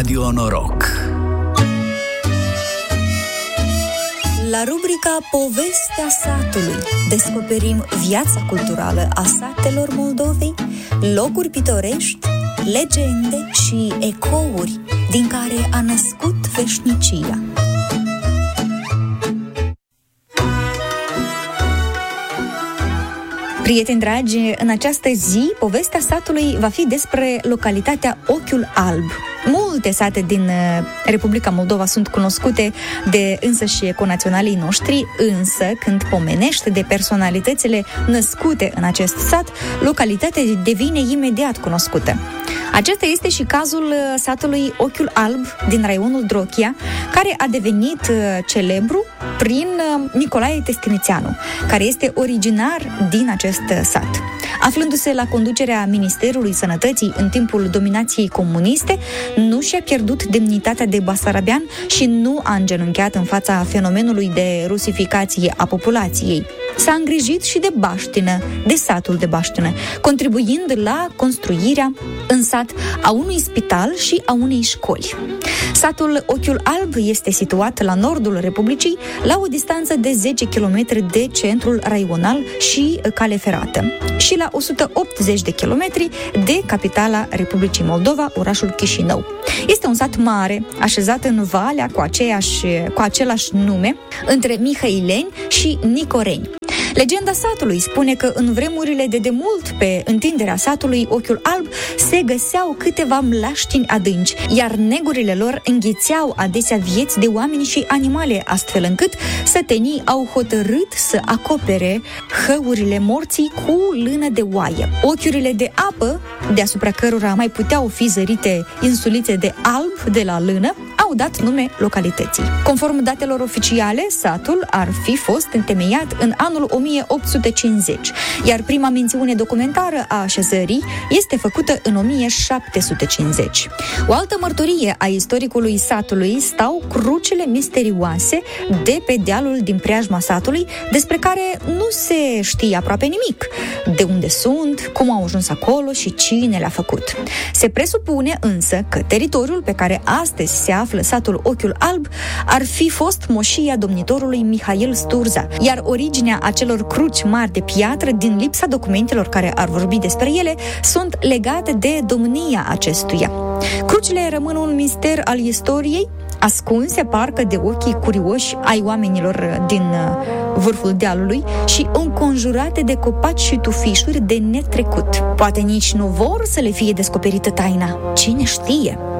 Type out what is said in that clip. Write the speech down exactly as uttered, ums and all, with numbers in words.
Radio Noroc. La rubrica Povestea satului descoperim viața culturală a satelor Moldovei, locuri pitorești, legende și ecouri din care a născut veșnicia. Prieteni dragi, în această zi, povestea satului va fi despre localitatea Ochiul Alb. Multe sate din Republica Moldova sunt cunoscute de însăși conaționalii noștri, însă când pomenește de personalitățile născute în acest sat, localitatea devine imediat cunoscută. Acesta este și cazul satului Ochiul Alb din raionul Drochia, care a devenit celebru prin Nicolae Testinițeanu, care este originar din acest sat. Aflându-se la conducerea Ministerului Sănătății în timpul dominației comuniste, nu și-a pierdut demnitatea de basarabean și nu a îngenunchiat în fața fenomenului de rusificație a populației. S-a îngrijit și de baștină, de satul de baștină, contribuind la construirea în sat a unui spital și a unei școli. Satul Ochiul Alb este situat la nordul Republicii, la o distanță de zece kilometri de centrul raional și cale ferată și la o sută optzeci de kilometri de capitala Republicii Moldova, orașul Chișinău. Este un sat mare, așezat în valea cu, aceeași, cu același nume, între Mihaileni și Nicoreni. Legenda satului spune că în vremurile de demult pe întinderea satului Ochiul Alb se găseau câteva mlaștini adânci, iar negurile lor înghițeau adesea vieți de oameni și animale, astfel încât sătenii au hotărât să acopere hăurile morții cu lână de oaie. Ochiurile de apă, deasupra cărora mai puteau fi zărite insulițe de alb de la lână, au dat nume localității. Conform datelor oficiale, satul ar fi fost întemeiat în anul o mie opt sute cincizeci, iar prima mențiune documentară a așezării este făcută în o mie șapte sute cincizeci. O altă mărturie a istoricului satului stau crucile misterioase de pe dealul din preajma satului, despre care nu se știe aproape nimic. De unde sunt, cum au ajuns acolo și cine le-a făcut. Se presupune însă că teritoriul pe care astăzi se află satul Ochiul Alb ar fi fost moșia domnitorului Mihail Sturza, iar originea acelor cruci mari de piatră, din lipsa documentelor care ar vorbi despre ele, sunt legate de domnia acestuia. Crucile rămân un mister al istoriei, ascunse parcă de ochii curioși ai oamenilor din vârful dealului și înconjurate de copaci și tufișuri de netrecut. Poate nici nu vor să le fie descoperită taina. Cine știe?